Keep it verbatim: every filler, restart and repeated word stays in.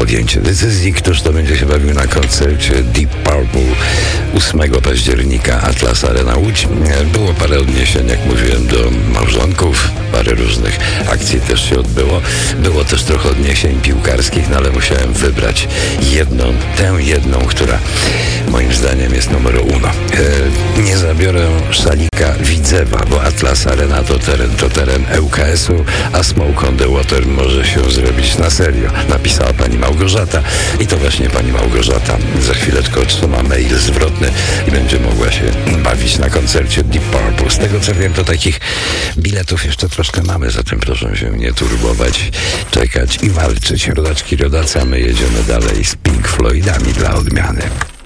podjęcie decyzji, któż to będzie się bawił na koncercie Deep Purple ósmego października Atlas Arena Łódź. Było parę odniesień, jak mówiłem, do małżonków, parę różnych akcji też się odbyło. Było też trochę odniesień piłkarskich, no ale musiałem wybrać jedną, tę jedną, która moim zdaniem jest numer uno. E, nie zabiorę szalika Widzewa, bo Atlas Arena to teren, to teren L K S-u, a Smoke on the Water może się zrobić na serio. Napisała pani Małgorzata i to właśnie pani Małgorzata za chwileczkę otrzyma mail zwrotny i będzie mogła się bawić na koncercie Deep Purple. Z tego co wiem, to takich biletów jeszcze troszkę mamy, zatem proszę się nie turbować, czekać i walczyć. Rodaczki, rodacy, a my jedziemy dalej z Pink Floydami dla odmiany.